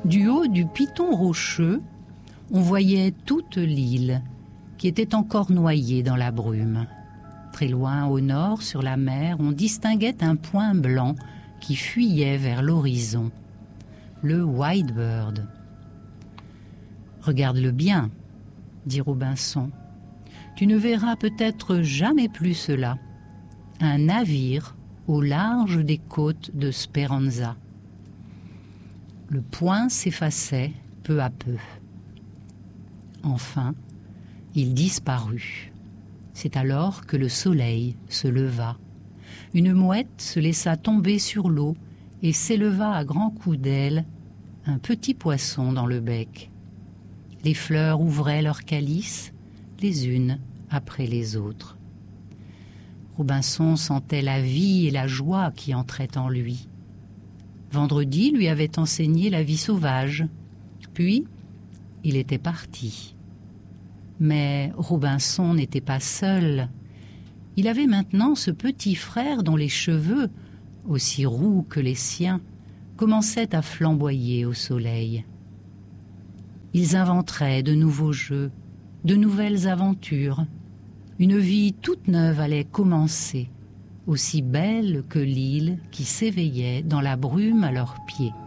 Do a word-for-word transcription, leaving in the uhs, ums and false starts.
Du haut du piton rocheux, on voyait toute l'île, qui était encore noyée dans la brume. Très loin au nord, sur la mer, on distinguait un point blanc qui fuyait vers l'horizon, le Whitebird. « Regarde-le bien, » dit Robinson. « Tu ne verras peut-être jamais plus cela. Un navire au large des côtes de Speranza. » Le point s'effaçait peu à peu. Enfin, il disparut. C'est alors que le soleil se leva. Une mouette se laissa tomber sur l'eau et s'éleva à grands coups d'aile, un petit poisson dans le bec. Les fleurs ouvraient leurs calices, les unes après les autres. Robinson sentait la vie et la joie qui entraient en lui. Vendredi lui avait enseigné la vie sauvage, puis il était parti. Mais Robinson n'était pas seul. Il avait maintenant ce petit frère dont les cheveux, aussi roux que les siens, commençaient à flamboyer au soleil. Ils inventeraient de nouveaux jeux, de nouvelles aventures. Une vie toute neuve allait commencer, aussi belle que l'île qui s'éveillait dans la brume à leurs pieds.